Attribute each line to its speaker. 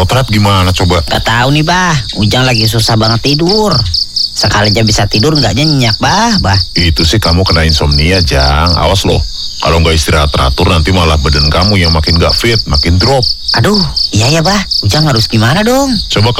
Speaker 1: Rotret gimana coba?
Speaker 2: Gak tahu nih, Bah. Ujang lagi susah banget tidur. Sekali aja bisa tidur nggak nyenyak, Bah.
Speaker 1: Itu sih kamu kena insomnia, Jang. Awas loh. Kalau nggak istirahat teratur nanti malah badan kamu yang makin nggak fit, makin drop.
Speaker 2: Aduh, iya ya, Bah. Ujang harus gimana dong?
Speaker 1: Coba